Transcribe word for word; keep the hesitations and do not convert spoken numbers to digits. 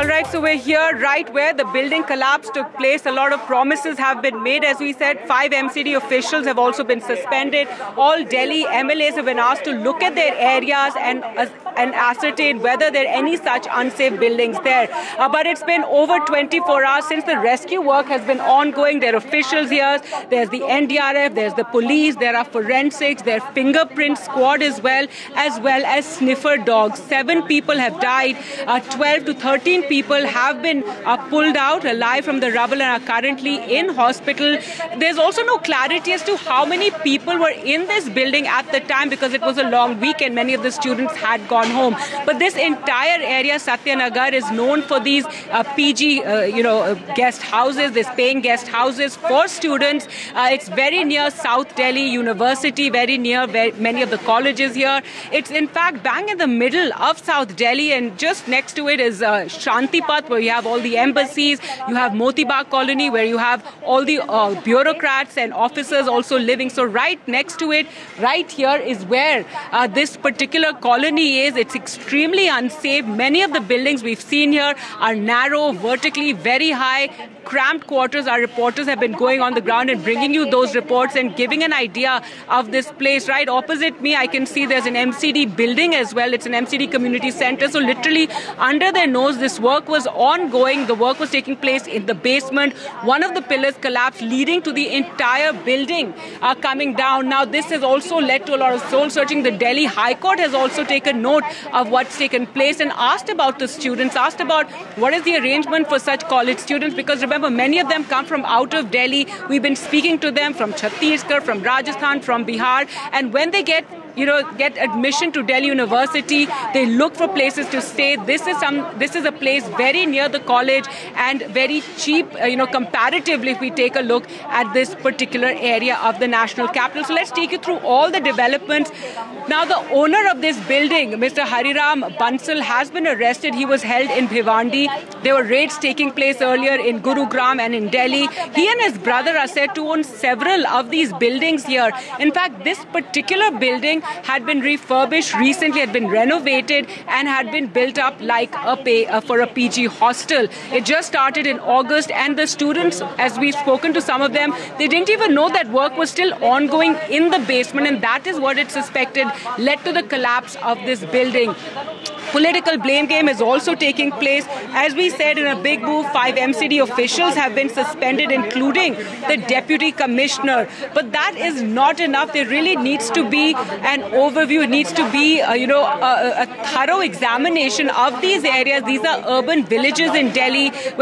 All right, so we're here right where the building collapse took place. A lot of promises have been made. As we said, five M C D officials have also been suspended. All Delhi M L As have been asked to look at their areas and, uh, and ascertain whether there are any such unsafe buildings there. Uh, but it's been over twenty-four hours since the rescue work has been ongoing. There are officials here. There's the N D R F, there's the police, there are forensics, there's fingerprint squad as well, as well as sniffer dogs. Seven people have died. Uh, twelve to thirteen people have been uh, pulled out alive from the rubble and are currently in hospital. There's also no clarity as to how many people were in this building at the time because it was a long weekend. Many of the students had gone home. But this entire area, Satyanagar, is known for these uh, P G, uh, you know, uh, guest houses, these paying guest houses for students. Uh, it's very near South Delhi University, very near very, many of the colleges here. It's in fact bang in the middle of South Delhi, and just next to it is uh, Shantipat, where you have all the embassies. You have Moti Bagh Colony, where you have all the uh, bureaucrats and officers also living. So right next to it, right here is where uh, this particular colony is. It's extremely unsafe. Many of the buildings we've seen here are narrow, vertically very high, cramped quarters. Our reporters have been going on the ground and bringing you those reports and giving an idea of this place. Right opposite me, I can see there's an M C D building as well. It's an M C D community center. So literally under their nose, this work was ongoing. The work was taking place in the basement. One of the pillars collapsed, leading to the entire building uh, coming down. Now, this has also led to a lot of soul searching. The Delhi High Court has also taken note of what's taken place and asked about the students, asked about what is the arrangement for such college students, because remember, many of them come from out of Delhi. We've been speaking to them from Chhattisgarh, from Rajasthan, from Bihar, and when they get you know, get admission to Delhi University, they look for places to stay. This is some, this is a place very near the college and very cheap, uh, you know, comparatively if we take a look at this particular area of the national capital. So let's take you through all the developments. Now, the owner of this building, Mister Hariram Bansal, has been arrested. He was held in Bhiwandi. There were raids taking place earlier in Gurugram and in Delhi. He and his brother are said to own several of these buildings here. In fact, this particular building had been refurbished recently, had been renovated and had been built up like a pay uh, for a P G hostel. It just started in August, and the students, as we've spoken to some of them, they didn't even know that work was still ongoing in the basement, and that is what it's suspected led to the collapse of this building. Political blame game is also taking place. As we said, in a big move, five M C D officials have been suspended, including the deputy commissioner. But that is not enough. There really needs to be an overview. It needs to be, uh, you know, a, a thorough examination of these areas. These are urban villages in Delhi.